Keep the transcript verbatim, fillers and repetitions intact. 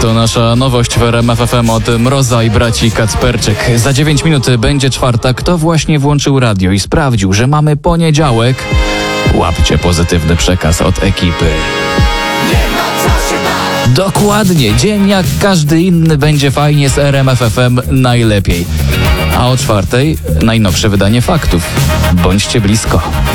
To nasza nowość w R M F F M od Mroza i braci Kacperczyk. Za dziewięć minut będzie czwartek. Kto właśnie włączył radio i sprawdził, że mamy poniedziałek? Łapcie pozytywny przekaz od ekipy. Dokładnie, dzień jak każdy inny będzie fajnie z R M F F M najlepiej. A o czwartej najnowsze wydanie faktów. Bądźcie blisko.